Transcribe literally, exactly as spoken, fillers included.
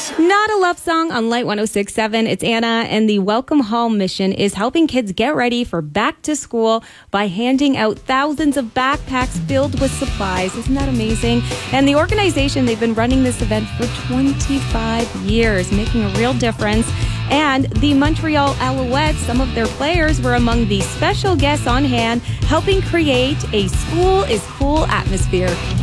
Not a love song on Light one oh six point seven. It's Anna, and the Welcome Hall mission is helping kids get ready for back to school by handing out thousands of backpacks filled with supplies. Isn't that amazing? And the organization, they've been running this event for twenty-five years, making a real difference. And the Montreal Alouettes, some of their players were among the special guests on hand, helping create a school is cool atmosphere.